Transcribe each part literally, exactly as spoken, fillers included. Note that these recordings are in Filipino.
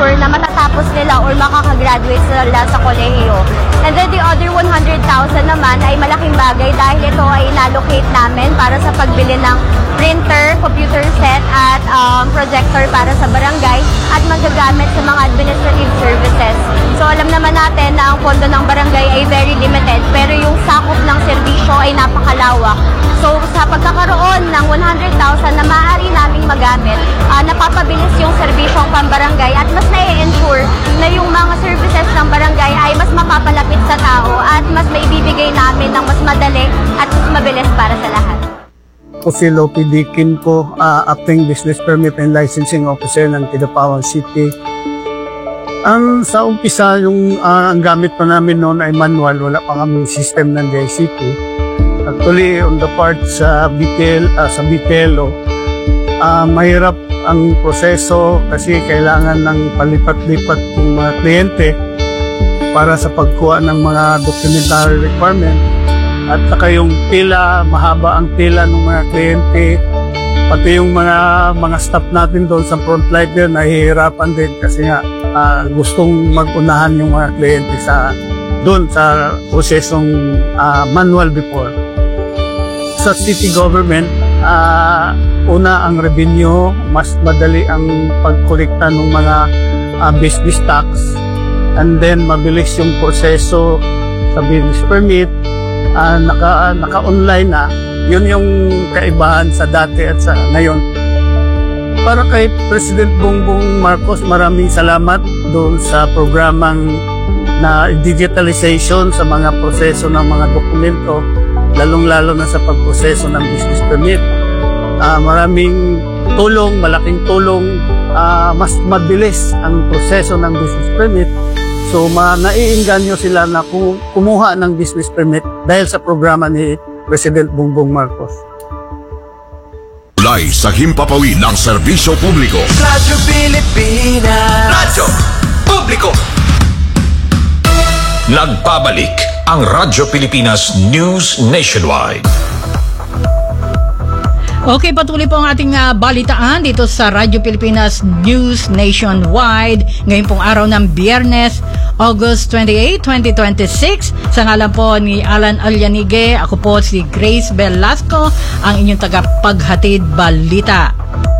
ensure na matatapos nila or makakagraduate sila sa kolehiyo. And then the other one hundred thousand naman ay malaking bagay dahil ito ay inallocate namin para sa pagbili ng printer, computer set at um, projector para sa barangay at magagamit sa mga administrative services. So alam naman natin na ang pondo ng barangay ay very limited pero yung sakop ng serbisyo ay napakalawak. So sa pagkakaroon ng one hundred thousand na maaari naming magamit, uh, napapabilis yung serbisyong pambarangay at mas na-ensure na yung mga services ng barangay ay mas mapapalapit sa tao at mas maibibigay namin ng mas madali at mas mabilis para sa lahat. Ako si Lopi Dikin ko, uh, Acting Business Permit and Licensing Officer ng Kidapawan City. Ang sa umpisa, yung uh, ang gamit pa namin noon ay manual, wala pa kami system ng D I C T. Actually, on the part sa Bitel, uh, sa Bitelo, uh, mahirap ang proseso kasi kailangan ng palipat-lipat ng mga kliyente para sa pagkuha ng mga documentary requirement. At saka yung pila, mahaba ang pila ng mga kliyente, pati yung mga mga staff natin doon sa frontliner nahihirapan din kasi nga uh, gustong mag-unahan yung mga kliyente sa doon sa prosesong uh, manual before. Sa city government, uh, una ang revenue, mas madali ang pagkolekta ng mga uh, business tax, and then mabilis yung proseso sa business permit, uh, naka, naka-online na. Yun yung kaibahan sa dati at sa ngayon. Para kay President Bongbong Marcos, maraming salamat doon sa programang na digitalization sa mga proseso ng mga dokumento, lalong-lalo na sa pagproseso ng business permit. Uh, maraming tulong, malaking tulong, uh, mas mabilis ang proseso ng business permit. So, ma naiinganyo sila na kumuha ng business permit dahil sa programa ni President Bongbong Marcos. Tulay sa himpapawid ng serbisyo publiko. Radyo Pilipinas. Radyo Publiko. Nagbabalik ang Radyo Pilipinas News Nationwide. Okay, patuloy po ang ating uh, balitaan dito sa Radyo Pilipinas News Nationwide. Ngayon pong araw ng Biyernes, August twenty-eighth, twenty twenty-six. Sa ngalan po ni Alan Alyanige, ako po si Grace Velasco, ang inyong tagapaghatid balita.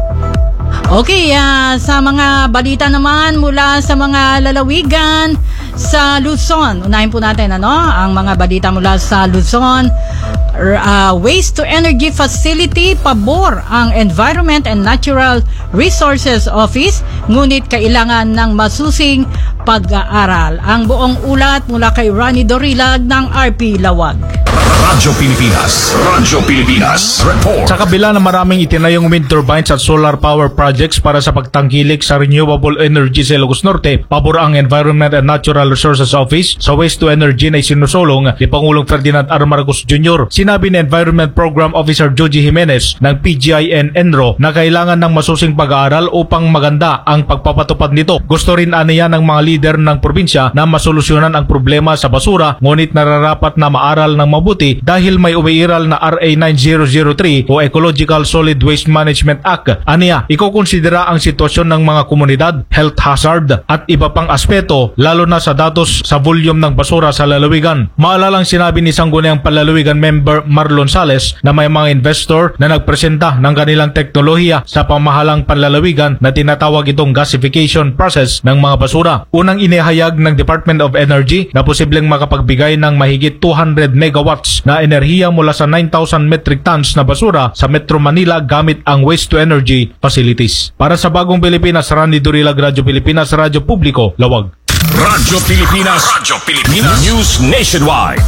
Okay, uh, sa mga balita naman mula sa mga lalawigan sa Luzon. Unahin po natin ano, ang mga balita mula sa Luzon. Uh, waste to Energy Facility, pabor ang Environment and Natural Resources Office, ngunit kailangan ng masusing pag-aaral. Ang buong ulat mula kay Ronnie Dorilag ng R P Lawag. Radyo Pilipinas, Radyo Pilipinas Report. Sa kabila na maraming itinayong wind turbines at solar power projects para sa pagtangkilik sa renewable energy sa Ilocos Norte, pabor ang Environment and Natural Resources Office sa waste to energy na isinusulong ni Pangulong Ferdinand R. Marcos Junior Sinabi ni Environment Program Officer Joji Jimenez ng P G I N Enro na kailangan ng masusing pag-aaral upang maganda ang pagpapatupad nito. Gusto rin aniya ng mga lider ng probinsya na masolusyonan ang problema sa basura, ngunit nararapat na maaral ng mabuti dahil may umiiral na R A nine thousand three o Ecological Solid Waste Management Act. Aniya, ikukonsidera ang sitwasyon ng mga komunidad, health hazard at iba pang aspeto, lalo na sa datos sa volume ng basura sa lalawigan. Maalalang sinabi ni Sangguniang Panlalawigan member Marlon Sales na may mga investor na nagpresenta ng kanilang teknolohiya sa pamahalang panlalawigan na tinatawag itong gasification process ng mga basura. Unang inihayag ng Department of Energy na posibleng makapagbigay ng mahigit two hundred megawatts na enerhiya mula sa nine thousand metric tons na basura sa Metro Manila gamit ang waste to energy facilities. Para sa Bagong Pilipinas, Randy Durilag, Radyo Pilipinas, Radyo Publiko, Lawag. Radyo Pilipinas, Radyo Pilipinas News Nationwide.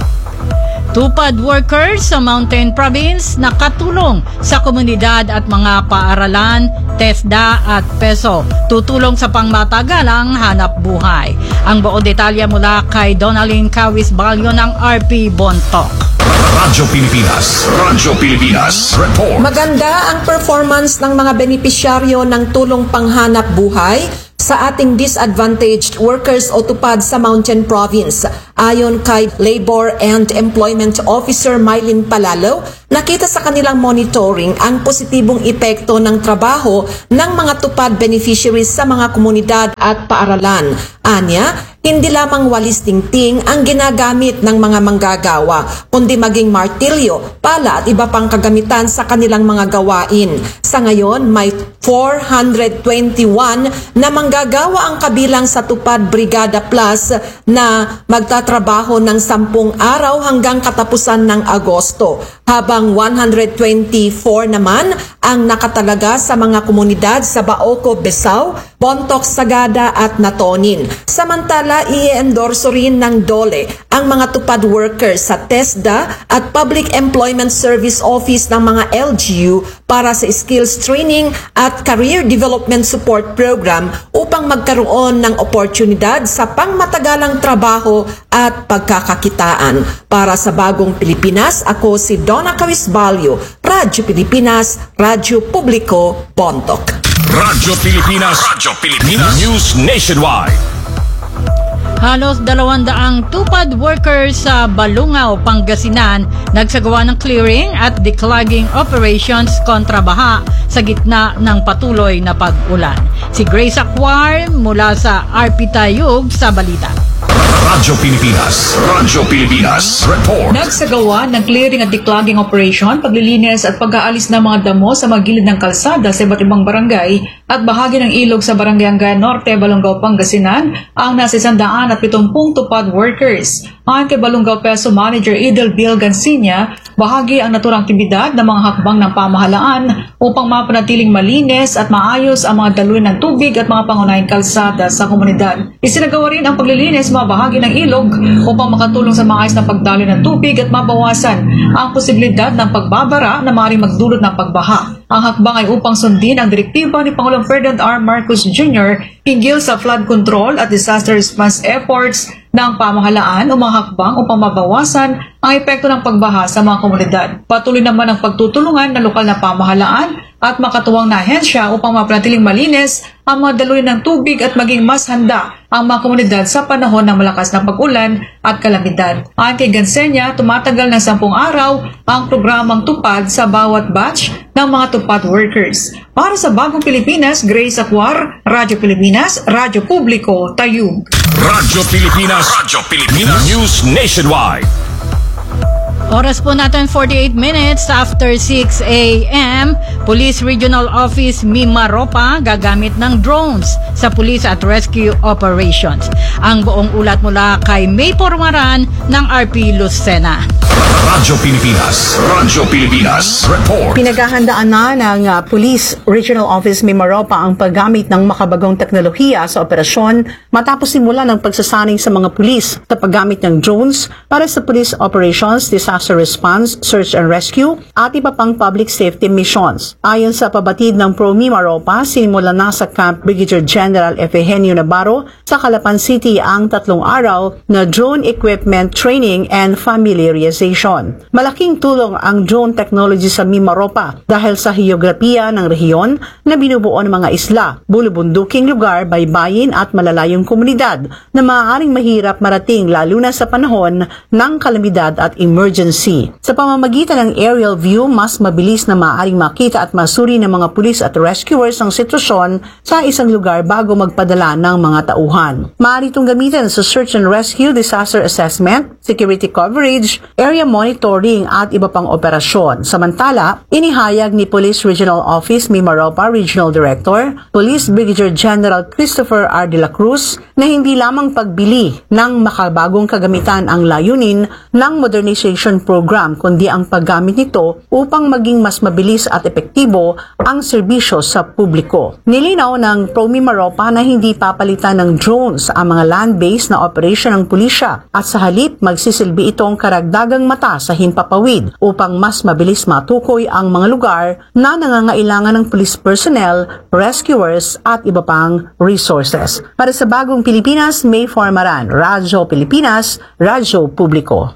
Tupad workers sa Mountain Province nakatulong sa komunidad at mga paaralan, TESDA at PESO. Tutulong sa pangmatagalang hanap buhay. Ang buong detalye mula kay Donalyn Kawis Balyo ng R P Bontok. Radyo Pilipinas, Radyo Pilipinas Report. Maganda ang performance ng mga benepisyaryo ng tulong panghanap buhay sa ating disadvantaged workers o tupad sa Mountain Province. Ayon kay Labor and Employment Officer Mylene Palalo, nakita sa kanilang monitoring ang positibong epekto ng trabaho ng mga tupad beneficiaries sa mga komunidad at paaralan. Anya, hindi lamang walis tingting ang ginagamit ng mga manggagawa, kundi maging martilyo, pala at iba pang kagamitan sa kanilang mga gawain. Sa ngayon, may four hundred twenty-one na manggagawa ang kabilang sa Tupad Brigada Plus na magtatrabaho ng sampung araw hanggang katapusan ng Agosto, habang one hundred twenty-four naman ang nakatalaga sa mga komunidad sa Baoco, Besau, Bontoc, Sagada at Natonin. Samantala, i-endorso rin ng DOLE ang mga tupad workers sa TESDA at Public Employment Service Office ng mga L G U para sa skills training at career development support program upang magkaroon ng oportunidad sa pangmatagalang trabaho at pagkakakitaan. Para sa Bagong Pilipinas, ako si Donna Cawisbalyo, Radyo Pilipinas, Radyo Publiko, Bontoc. Radyo Pilipinas, Radyo Pilipinas News Nationwide. Halos dalawandaang tupad workers sa Balungao, Pangasinan nagsagawa ng clearing at declogging operations kontra baha sa gitna ng patuloy na pag-ulan. Si Grace Acquar mula sa R P Tayug sa balita. Radyo Pilipinas, Radyo Pilipinas Report. Nagsagawa ng clearing at declogging operation, paglilinis at pag-aalis ng mga damo sa mga gilid ng kalsada sa iba't ibang barangay at bahagi ng ilog sa Barangay Angayan Norte, Balungao, Pangasinan ang nasa one hundred seventy tupad workers. Ayon kay Balungao P E S O Manager Idel Bill Gancinia, bahagi ang naturang aktibidad ng mga hakbang ng pamahalaan upang mapanatiling malinis at maayos ang mga daluyan ng tubig at mga pangunahing kalsada sa komunidad. Isinagawa rin ang paglilinis mga bahagi ng ilog upang makatulong sa maayos na pagdaloy ng tubig at mabawasan ang posibilidad ng pagbabara na maaaring magdulot ng pagbaha. Ang hakbang ay upang sundin ang direktiba ni Pangulong Ferdinand R. Marcos Junior hinggil sa flood control at disaster response efforts ng pamahalaan o mga hakbang upang mabawasan ang epekto ng pagbaha sa mga komunidad. Patuloy naman ang pagtutulungan ng lokal na pamahalaan at makatuwang na ahensya upang mapanatiling malinis ang mga daluyan ng tubig at maging mas handa ang mga komunidad sa panahon ng malakas na pag-ulan at kalamidad. Ayon kay Gansenya, tumatagal ng sampung araw ang programang tupad sa bawat batch ng mga tupad workers. Para sa Bagong Pilipinas, Grace Acquar, Radyo Pilipinas, Radyo Publiko, Tayug. Radyo Pilipinas, Radyo Pilipinas News Nationwide. Oras po natin forty-eight minutes after six a m Police Regional Office Mimaropa gagamit ng drones sa police at rescue operations. Ang buong ulat mula kay May Pormaran ng R P Lucena. Radyo Pilipinas, Radyo Pilipinas Report. Pinaghahandaan na ng uh, Police Regional Office Mimaropa ang paggamit ng makabagong teknolohiya sa operasyon matapos simulan ng pagsasanay sa mga pulis sa paggamit ng drones para sa police operations, disaster response, search and rescue at iba pang public safety missions. Ayon sa pabatid ng Pro Mimaropa, sinimulan na sa Camp Brigadier General Efegenio Navarro sa Calapan City ang tatlong araw na drone equipment training and familiarization. Malaking tulong ang drone technology sa Mimaropa dahil sa heograpiya ng rehiyon na binubuo ng mga isla, bulubunduking lugar, baybayin at malalayong komunidad na maaaring mahirap marating lalo na sa panahon ng kalamidad at emergency. Sa pamamagitan ng aerial view, mas mabilis na maaaring makita at masuri ng mga pulis at rescuers ang sitwasyon sa isang lugar bago magpadala ng mga tauhan. Maaari itong gamitin sa search and rescue, disaster assessment, security coverage, area monitoring at iba pang operasyon. Samantala, inihayag ni Police Regional Office Mimaropa Regional Director, Police Brigadier General Christopher R. De La Cruz na hindi lamang pagbili ng makabagong kagamitan ang layunin ng modernization program kundi ang paggamit nito upang maging mas mabilis at epektibo ang serbisyo sa publiko. Nilinaw ng Pro Mimaropa na hindi papalitan ng drones ang mga land-based na operasyon ng pulisya at sa halip magsisilbi itong karagdagang mata sa himpapawid upang mas mabilis matukoy ang mga lugar na nangangailangan ng police personnel, rescuers at iba pang resources. Para sa Bagong Pilipinas, May Formaran, Radyo Pilipinas, Radyo Publiko.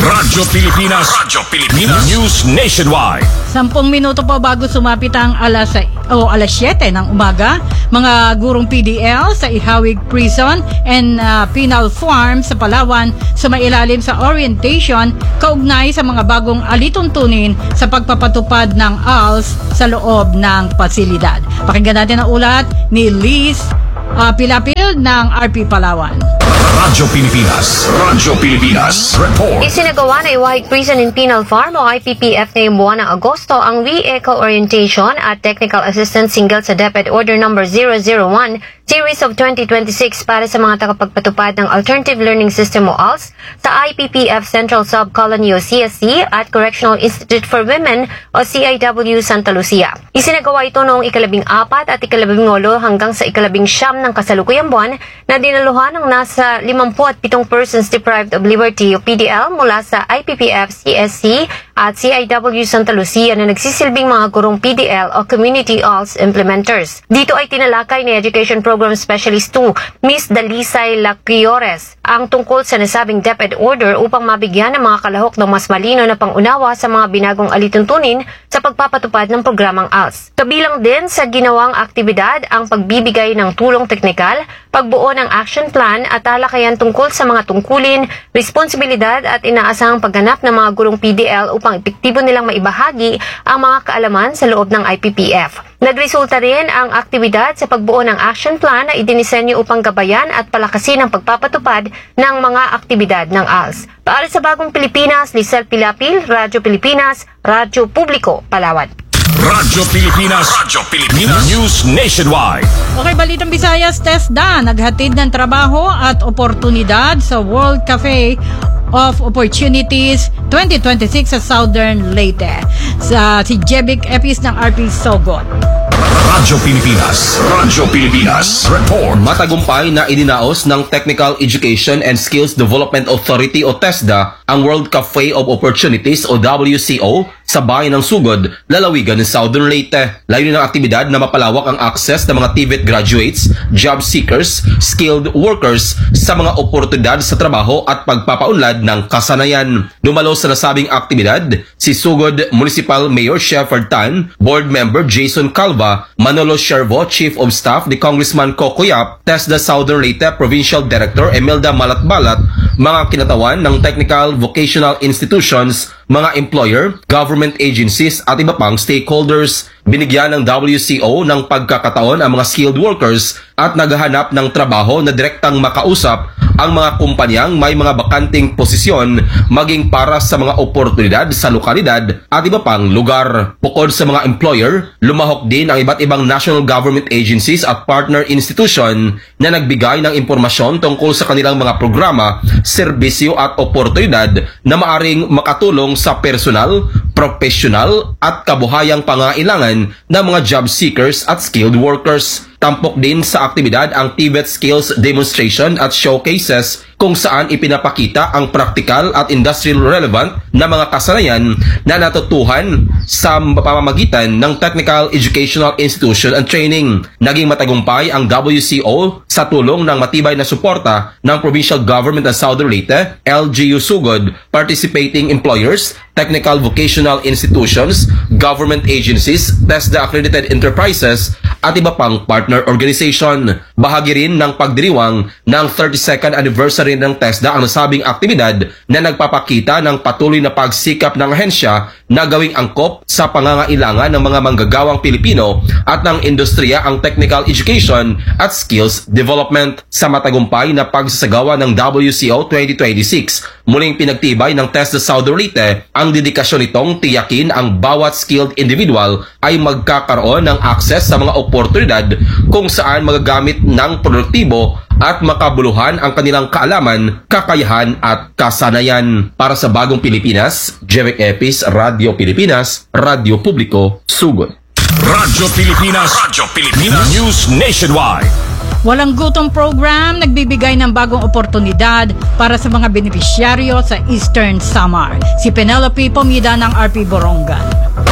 Radyo Pilipinas. Radyo Pilipinas. News Nationwide. Sampung minuto pa bago sumapit ang alas, o alas siyete ng umaga, mga gurong P D L sa Ihawig Prison and uh, Penal Farm sa Palawan sumailalim sa orientation kaugnay sa mga bagong alituntunin sa pagpapatupad ng A L S sa loob ng pasilidad. Pakinggan natin ang ulat ni Liz uh, Pilapil ng R P Palawan. Radyo Pilipinas. Radyo Pilipinas. Report. Isinagawa na Ihawig Prison and Penal Farm o I P P F ngayong buwan ng Agosto ang Re-Eco Orientation at Technical Assistance Single sa DepEd Order number zero zero one Series of twenty twenty-six para sa mga tagapagpatupad ng Alternative Learning System o A L S sa I P P F Central Sub-Colony o C S C at Correctional Institute for Women o C I W Santa Lucia. Isinagawa ito noong ikalabing apat at ikalabing walo hanggang sa ikalabing siyam ng kasalukuyang buwan na dinaluhan ng nasa limampu at pitong persons deprived of liberty o P D L mula sa I P P F, C S C at C I W Santa Lucia na nagsisilbing mga gurong P D L o Community A L S Implementers. Dito ay tinalakay ni Education Program Specialist two, Miss Dalisay Laquiores, ang tungkol sa nasabing DepEd Order upang mabigyan ng mga kalahok ng mas malino na pangunawa sa mga binagong alituntunin sa pagpapatupad ng programang A L S. Kabilang din sa ginawang aktibidad ang pagbibigay ng tulong teknikal, pagbuo ng action plan at talakayan tungkol sa mga tungkulin, responsibilidad at inaasahang pagganap ng mga gurong P D L upang epektibo nilang maibahagi ang mga kaalaman sa loob ng I P P F. Nagresulta rin ang aktibidad sa pagbuo ng action plan na idinisenyo upang gabayan at palakasin ang pagpapatupad ng mga aktibidad ng A L S. Para sa Bagong Pilipinas, Lizelle Pilapil, Radyo Pilipinas, Radyo Publiko, Palawan. Radyo Pilipinas. Radyo Pilipinas. News Nationwide. Okay, Balitang Visayas, TESDA naghatid ng trabaho at oportunidad sa World Cafe of Opportunities twenty twenty-six sa Southern Leyte. Sa si Jebic Epis ng R P Sogot. Radyo Pilipinas. Radyo Pilipinas. Report. Matagumpay na idinaos ng Technical Education and Skills Development Authority o TESDA ang World Cafe of Opportunities o W C O sa bayan ng Sugod, lalawigan ng Southern Leyte. Layunin ng aktibidad na mapalawak ang access ng mga T V E T graduates, job seekers, skilled workers sa mga oportunidad sa trabaho at pagpapaunlad ng kasanayan. Dumalo sa nasabing aktibidad si Sugod Municipal Mayor Shepherd Tan, Board Member Jason Calva, Manolo Shervo, Chief of Staff ni Congressman Coco Yap, TESDA Southern Leyte Provincial Director Emelda Malatbalat, mga kinatawan ng technical vocational institutions, mga employer, government agencies at iba pang stakeholders. Binigyan ng W C O ng pagkakataon ang mga skilled workers at naghahanap ng trabaho na direktang makausap ang mga kumpanyang may mga bakanting posisyon maging para sa mga oportunidad sa lokalidad at iba pang lugar. Bukod sa mga employer, lumahok din ang iba't ibang national government agencies at partner institution na nagbigay ng impormasyon tungkol sa kanilang mga programa, serbisyo at oportunidad na maaring makatulong sa personal, professional at kabuhayang pangailangan ng mga job seekers at skilled workers. Tampok din sa aktibidad ang T V E T Skills Demonstration at Showcases kung saan ipinapakita ang practical at industrial relevant na mga kasanayan na natutuhan sa pamamagitan ng Technical Educational Institution and Training. Naging matagumpay ang W C O sa tulong ng matibay na suporta ng Provincial Government ng Southern Leyte, L G U Sugod, participating employers, technical vocational institutions, government agencies, TESDA accredited enterprises, at iba pang partner organization. Bahagi rin ng pagdiriwang ng thirty-second anniversary ng TESDA ang nasabing aktibidad na nagpapakita ng patuloy na pagsikap ng ahensya na gawing angkop sa pangangailangan ng mga manggagawang Pilipino at ng industriya ang technical education at skills development. Sa matagumpay na pagsasagawa ng W C O twenty twenty-six, muling pinagtibay ng TESDA Southern Leyte ang dedikasyon nitong tiyakin ang bawat skilled individual ay magkakaroon ng access sa mga oportunidad kung saan magagamit ng produktibo at makabuluhan ang kanilang kaalaman, kakayahan at kasanayan. Para sa Bagong Pilipinas, Jevic Epis, Radyo Pilipinas, Radyo Publiko, Sugod. Radyo Pilipinas. Radyo Pilipinas. News Nationwide. Walang Gutom Program nagbibigay ng bagong oportunidad para sa mga benepisyaryo sa Eastern Samar. Si Penelope Pomida ng R P Borongan.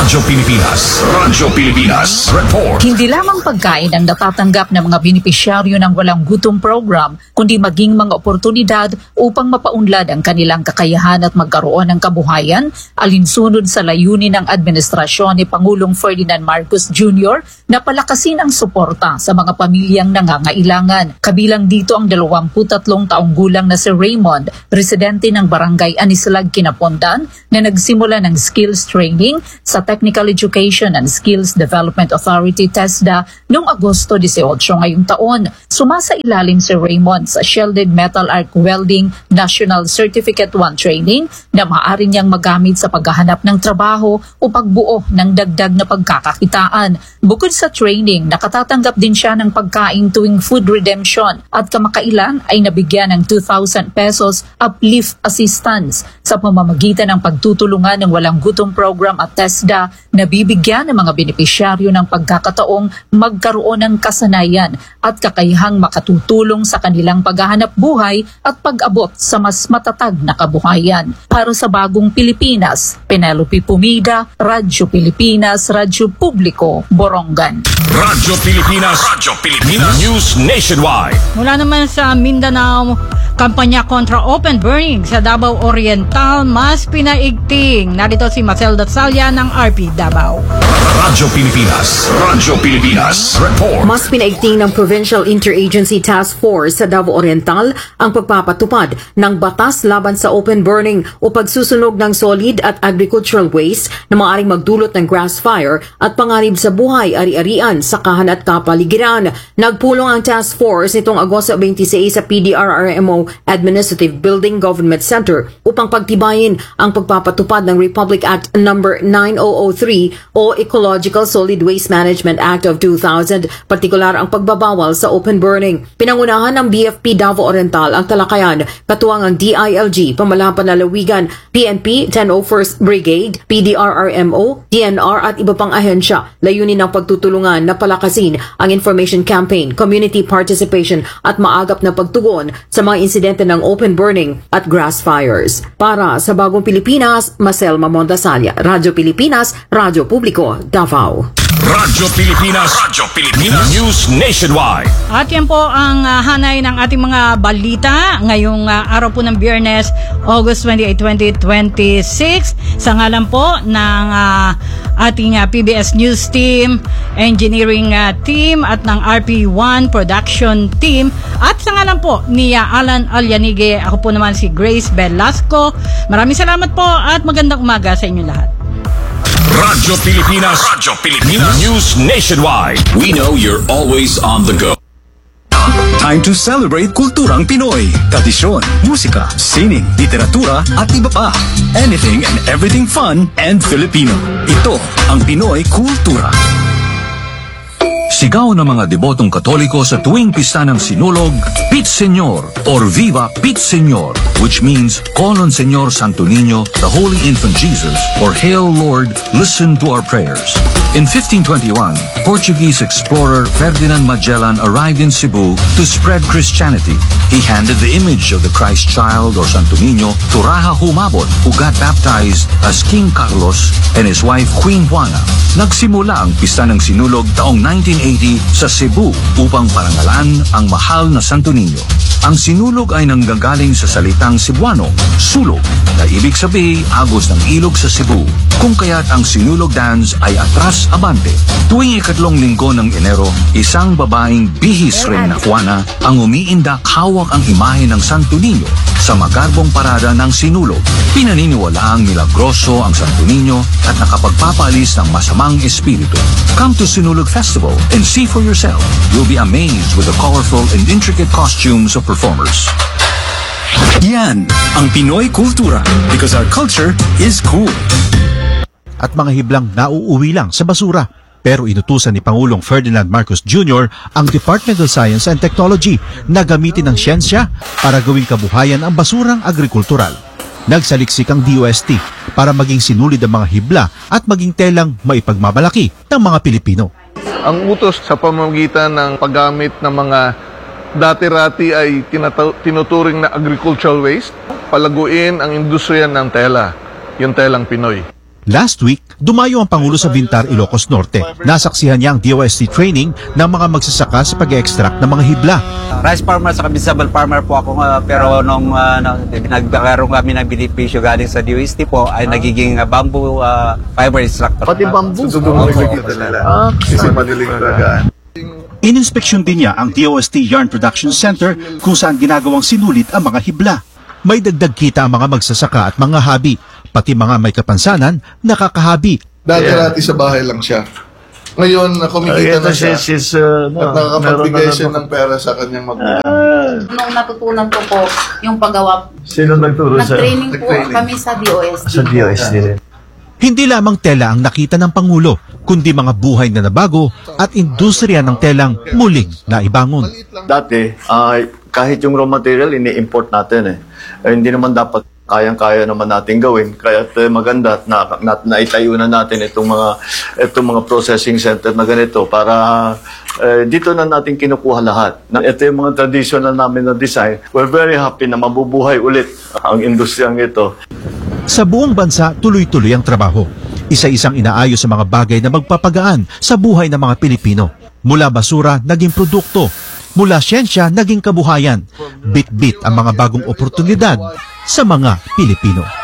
Radyo Pilipinas. Radyo Pilipinas. Report. Hindi lamang pagkain ang natatanggap ng mga benepisyaryo ng Walang Gutom Program, kundi maging mga oportunidad upang mapaunlad ang kanilang kakayahan at magkaroon ng kabuhayan, alinsunod sa layunin ng administrasyon ni Pangulong Ferdinand Marcos Junior na palakasin ang suporta sa mga pamilyang nangangailangan. Kabilang dito ang dalawampu't tatlong taong gulang na si Raymond, residente ng Barangay Anislag, Kinapondan, na nagsimula ng skills training sa Technical Education and Skills Development Authority TESDA noong Agosto eighteen ngayong taon. Sumasa ilalim si Raymond sa Shielded Metal Arc Welding National Certificate one training na maaari niyang magamit sa paghahanap ng trabaho o pagbuo ng dagdag na pagkakakitaan. Bukod sa training, nakatatanggap din siya ng pagkain tuwing food redemption at kamakailan ay nabigyan ng two thousand pesos uplift assistance sa pamamagitan ng pagtutulungan ng Walang Gutom Program at TESDA na bibigyan ng mga benepisyaryo ng pagkakataong magkaroon ng kasanayan at kakayahang makatutulong sa kanilang paghahanap buhay at pag-abot sa mas matatag na kabuhayan. Para sa Bagong Pilipinas, Penelope Pumida, Radyo Pilipinas, Radyo Publiko, Borongan. Radyo Pilipinas. Radyo Pilipinas. News Nationwide. Mula naman sa Mindanao, kampanya kontra open burning sa Davao Oriental mas pinaigting. Narito si Marcel Datsalia ng R P Davao. Radyo Pilipinas. Radyo Pilipinas. Report. Mas pinaigting ng Provincial Interagency Task Force sa Davao Oriental ang pagpapatupad ng batas laban sa open burning o pagsusunog ng solid at agricultural waste na maaaring magdulot ng grass fire at panganib sa buhay, ari-arian, sakahan at kapaligiran. Nagpulong ang task force nitong Agosto twenty-six sa P D R R M O Administrative Building Government Center upang pagtibayin ang pagpapatupad ng Republic Act number nine thousand three o Ecological Solid Waste Management Act of two thousand, partikular ang pagbabawal sa open burning. Pinangunahan ng B F P Davao Oriental ang talakayan, katuwang ang D I L G, Pamalapan Lalawigan, P N P ten oh first Brigade, P D R R M O, D N R at iba pang ahensya. Layunin ng pagtutulungan na palakasin ang information campaign, community participation at maagap na pagtugon sa mga insidente ng open burning at grass fires. Para sa Bagong Pilipinas, Marcel Mamondasalia, Radyo Pilipinas, Radyo Publiko, Davao. Radyo Pilipinas. Radyo Pilipinas. News Nationwide. At yan po ang uh, hanay ng ating mga balita ngayong uh, araw po ng Biyernes, August twenty-eighth, twenty twenty-six. Sa ngalan po ng uh, ating uh, P B S News Team, Engineering uh, Team at ng R P one Production Team. At sa ngalan po ni uh, Alan Alyanige, ako po naman si Grace Velasco. Maraming salamat po at magandang umaga sa inyo lahat. Radyo Pilipinas. Radyo Pilipinas. News Nationwide. We know you're always on the go. Time to celebrate kulturang Pinoy. Tradisyon, musika, sining, literatura at iba pa. Anything and everything fun and Filipino. Ito ang Pinoy Kultura. Sigaw ng mga debotong Katoliko sa tuwing pista ng Sinulog, Pit Señor or Viva Pit Señor, which means call on Señor Santo Niño, the Holy Infant Jesus, or Hail Lord, listen to our prayers. In fifteen twenty-one, Portuguese explorer Ferdinand Magellan arrived in Cebu to spread Christianity. He handed the image of the Christ child or Santo Niño to Raja Humabon, who got baptized as King Carlos and his wife Queen Juana. Nagsimula ang pista ng Sinulog taong nineteen eighty sa Cebu upang parangalan ang mahal na Santo Niño. Ang Sinulog ay nanggagaling sa salitang Cebuano, sulog, na ibig sabihin agos ng ilog sa Cebu, kung kaya't ang Sinulog dance ay atras abante. Tuwing ikatlong linggo ng Enero, isang babaeng bihis rin na Juana ang umiindak hawak ang imahe ng Santo Niño sa magarbong parada ng Sinulog. Pinaniniwalaang milagroso ang Santo Niño at nakapagpapalis ng masamang espiritu. Come to Sinulog Festival and see for yourself. You'll be amazed with the colorful and intricate costumes of performers. Yan ang Pinoy Kultura, because our culture is cool. At mga hiblang nauuwi lang sa basura. Pero inutusan ni Pangulong Ferdinand Marcos Junior ang Department of Science and Technology na gamitin ang siyensya para gawing kabuhayan ang basurang agrikultural. Nagsaliksik ang D O S T para maging sinulid ang mga hibla at maging telang maipagmamalaki ng mga Pilipino. Ang utos sa pamamagitan ng paggamit ng mga dati-rati ay tinuturing na agricultural waste, palaguin ang industriya ng tela, yung telang Pinoy. Last week, dumayo ang Pangulo sa Bintar, Ilocos Norte. Nasaksihan niya ang D O S T training ng mga magsasaka sa pag-extract ng mga hibla. Rice farmer sa vegetable farmer po ako, uh, pero nung uh, nagkaroon kami ng benepisyo galing sa D O S T po ay nagiging uh, bamboo uh, fiber extractor. Pati bamboo? Ah, kasi madaling talagaan. Ininspeksyon din niya ang D O S T Yarn Production Center kung saan ginagawang sinulit ang mga hibla. May dagdag kita ang mga magsasaka at mga hobby, pati mga may kapansanan, nakakahabi. Dati-dati sa bahay lang siya. Ngayon, kumikita na siya She's, uh, no, at nakakapagbigay meron na siya naman. ng pera sa kanyang magulang. Nung natutunan ko po yung paggawa, Sino nagturo sa... nag-training po kami sa D O S T. Sa D O S T rin. Hindi lamang tela ang nakita ng Pangulo, kundi mga buhay na nabago at industriya ng telang muling naibangon. Dati, ah, kahit yung raw material, ini-import natin eh. Eh, hindi naman dapat kayang-kaya naman natin gawin. Kaya uh, maganda na, na naitayo na natin itong mga itong mga processing center na ganito para uh, dito na natin kinukuha lahat. Na, ito yung mga traditional namin na design. We're very happy na mabubuhay ulit ang industriyang ito. Sa buong bansa, tuloy-tuloy ang trabaho. Isa-isang inaayos sa mga bagay na magpapagaan sa buhay ng mga Pilipino. Mula basura, naging produkto. Mula siyensya, naging kabuhayan. Bit-bit ang mga bagong oportunidad sa mga Pilipino.